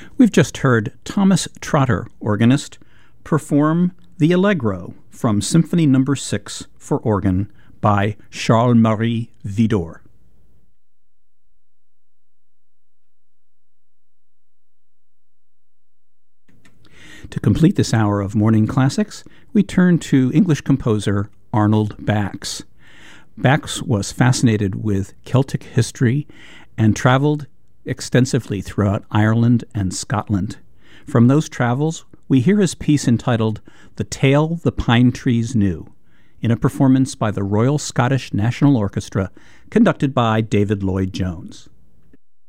We've just heard Thomas Trotter, organist, perform the Allegro from Symphony No. 6 for organ by Charles-Marie Widor. To complete this hour of morning classics, we turn to English composer Arnold Bax. Bax was fascinated with Celtic history and traveled extensively throughout Ireland and Scotland. From those travels, we hear his piece entitled The Tale the Pine Trees Knew, in a performance by the Royal Scottish National Orchestra conducted by David Lloyd-Jones.